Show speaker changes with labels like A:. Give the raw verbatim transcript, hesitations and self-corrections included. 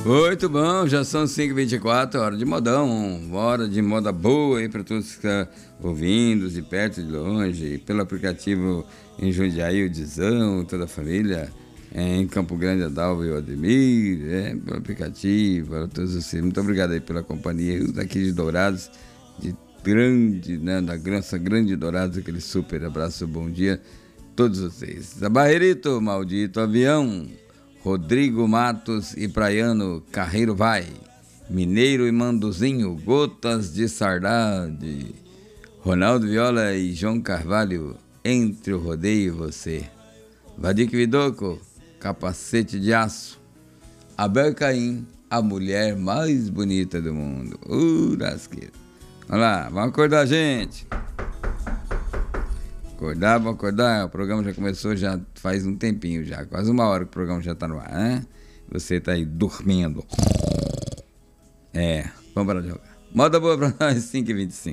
A: Muito bom, já são cinco e vinte e quatro, hora de modão, hora de moda boa aí para todos que estão ouvindo, de perto e de longe, pelo aplicativo em Jundiaí, o Dizão, toda a família, em Campo Grande, Adalva e o Ademir, é, pelo aplicativo, para todos vocês. Muito obrigado aí pela companhia, os daqui de Dourados, de grande, né, da nossa grande Dourados, aquele super abraço, bom dia a todos vocês. Barreirito, maldito avião. Rodrigo Matos e Praiano Carreiro vai, Mineiro e Manduzinho, Gotas de Saudade, Ronaldo Viola e João Carvalho, Entre o Rodeio e Você, Vadik Vidoco, Capacete de Aço, Abel Caim, a mulher mais bonita do mundo. Uh, lasqueira. Vamos lá, vamos acordar, gente. Acordar, vamos acordar, o programa já começou já faz um tempinho já, quase uma hora que o programa já tá no ar, né? Você tá aí dormindo. É, vamos para jogar. Moda boa pra nós, cinco e vinte e cinco.